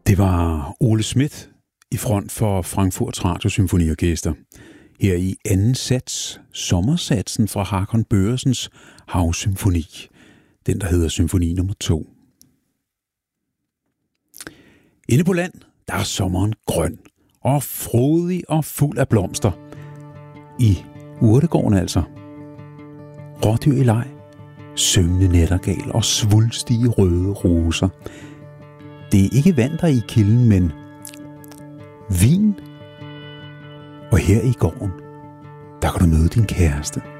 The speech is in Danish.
Det var Ole Schmidt i front for Frankfurts Radiosymfoniorkester. Her i anden sats, sommersatsen fra Håkon Børresens Havsymfoni. Den, der hedder Symfoni nummer 2. Inde på land, der er sommeren grøn og frodig og fuld af blomster. I urtegården altså. Rådyr i leg, syngende nattergal og svulstige røde roser. Det er ikke vand der i kilden, men vin. Og her i gården, der kan du møde din kæreste.